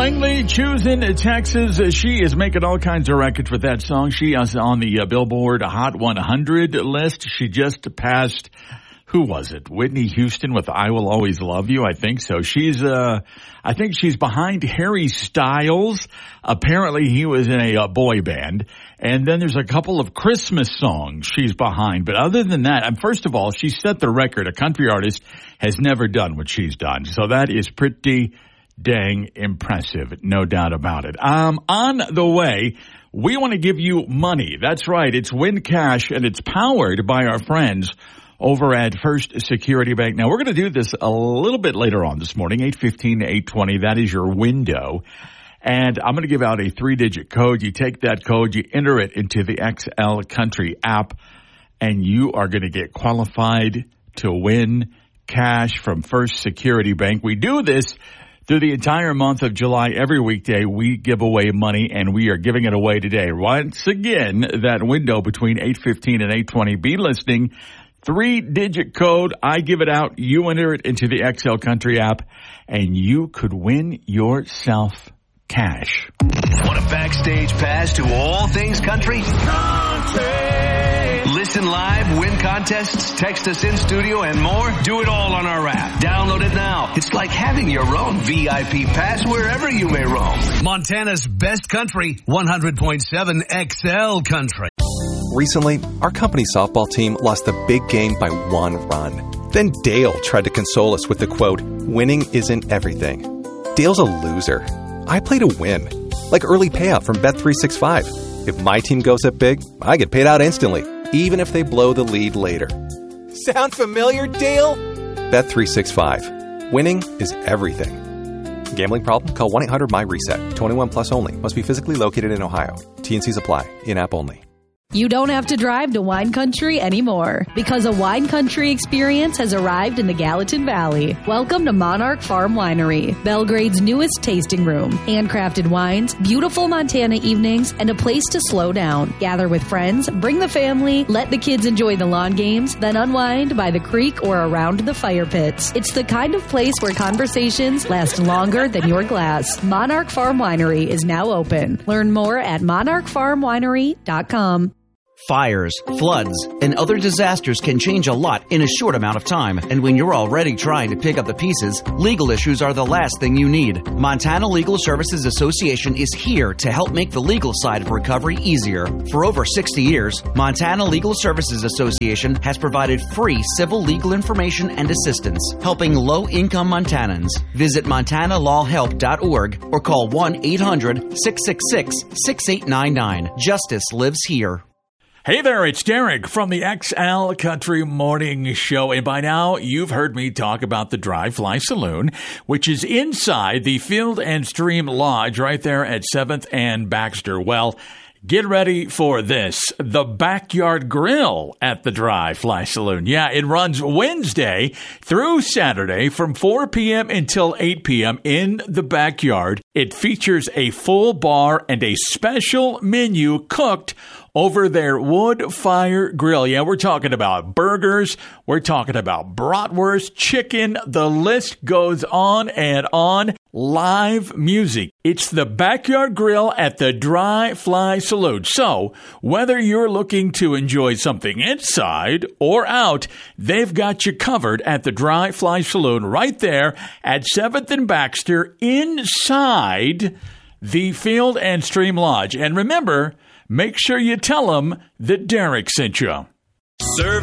Langley, Choosing Texas. She is making all kinds of records with that song. She is on the Billboard Hot 100 list. She just passed, who was it? Whitney Houston with I Will Always Love You. I think so. I think she's behind Harry Styles. Apparently he was in a boy band. And then there's a couple of Christmas songs she's behind. But other than that, first of all, she set the record. A country artist has never done what she's done. So that is pretty dang impressive, no doubt about it. On the way, we want to give you money. That's right. It's Win Cash, and it's powered by our friends over at First Security Bank. Now, we're going to do this a little bit later on this morning, 8:15 to 8:20. That is your window. And I'm going to give out a 3-digit code. You take that code, you enter it into the XL Country app, and you are going to get qualified to win cash from First Security Bank. We do this through the entire month of July. Every weekday, we give away money, and we are giving it away today. Once again, that window between 8:15 and 8:20. Be listening. 3-digit code. I give it out. You enter it into the XL Country app, and you could win yourself cash. Want a backstage pass to all things country? Listen live, win contests, text us in studio, and more? Do it all on our app. Download it now. It's like having your own VIP pass wherever you may roam. Montana's best country, 100.7 XL Country. Recently, our company softball team lost the big game by 1 run. Then Dale tried to console us with the quote, "Winning isn't everything." Dale's a loser. I play to win, like early payout from Bet365. If my team goes up big, I get paid out instantly, even if they blow the lead later. Sound familiar, Dale? Bet365. Winning is everything. Gambling problem? Call 1-800-MY-RESET. 21 plus only. Must be physically located in Ohio. T&Cs apply. In-app only. You don't have to drive to wine country anymore because a wine country experience has arrived in the Gallatin Valley. Welcome to Monarch Farm Winery, Belgrade's newest tasting room. Handcrafted wines, beautiful Montana evenings, and a place to slow down. Gather with friends, bring the family, let the kids enjoy the lawn games, then unwind by the creek or around the fire pits. It's the kind of place where conversations last longer than your glass. Monarch Farm Winery is now open. Learn more at monarchfarmwinery.com. Fires, floods, and other disasters can change a lot in a short amount of time. And when you're already trying to pick up the pieces, legal issues are the last thing you need. Montana Legal Services Association is here to help make the legal side of recovery easier. For over 60 years, Montana Legal Services Association has provided free civil legal information and assistance, helping low-income Montanans. Visit montanalawhelp.org or call 1-800-666-6899. Justice lives here. Hey there, it's Derek from the XL Country Morning Show. And by now, you've heard me talk about the Dry Fly Saloon, which is inside the Field and Stream Lodge right there at 7th and Baxter. Well, get ready for this. The Backyard Grill at the Dry Fly Saloon. Yeah, it runs Wednesday through Saturday from 4 p.m. until 8 p.m. in the backyard. It features a full bar and a special menu cooked over their wood fire grill. Yeah, we're talking about burgers. We're talking about bratwurst, chicken. The list goes on and on. Live music. It's the Backyard Grill at the Dry Fly Saloon. So, whether you're looking to enjoy something inside or out, they've got you covered at the Dry Fly Saloon right there at 7th and Baxter inside the Field and Stream Lodge. And remember, make sure you tell them that Derek sent you. Serve